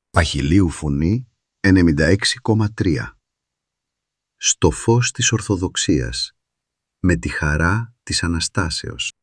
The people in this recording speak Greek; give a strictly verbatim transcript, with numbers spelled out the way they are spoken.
Παχυλίου Φωνή ενενήντα έξι κόμμα τρία. Στο φως της Ορθοδοξίας, με τη χαρά της Αναστάσεως.